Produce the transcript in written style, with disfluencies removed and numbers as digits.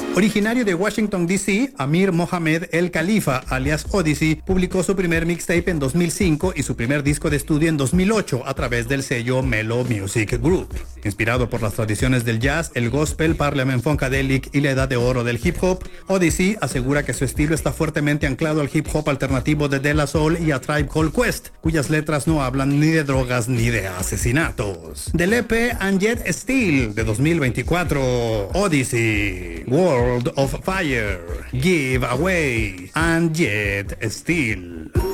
Originario de Washington, D.C., Amir Mohamed El Khalifa, alias Odyssey, publicó su primer mixtape en 2005 y su primer disco de estudio en 2008 a través del sello Mellow Music Group. Inspirado por las tradiciones del jazz, el gospel, parliament funkadelic y la edad de oro del hip hop, Odyssey asegura que su estilo está fuertemente anclado al hip hop alternativo de De La Soul y a Tribe Called Quest, cuyas letras no hablan ni de drogas ni de asesinatos. Del EP And Yet Still de 2024, Odyssey, World of Fire, Give Away, And Yet Still.